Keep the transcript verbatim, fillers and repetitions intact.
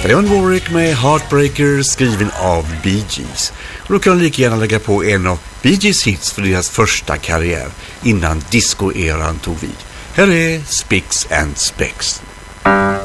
Dionne Warwick med Heartbreaker, skriven av Bee Gees. Och då kan de lika gärna lägga på en av Bee Gees hits för deras första karriär innan disco-eran tog vid. Här är Spicks and Specs.